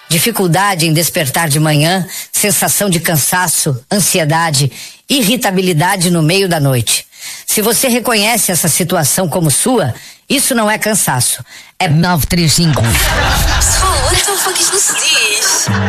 dificuldade em despertar de manhã, sensação de cansaço, ansiedade, irritabilidade no meio da noite. Se você reconhece essa situação como sua, isso não é cansaço, é 935. Pessoal, what the fuck is this?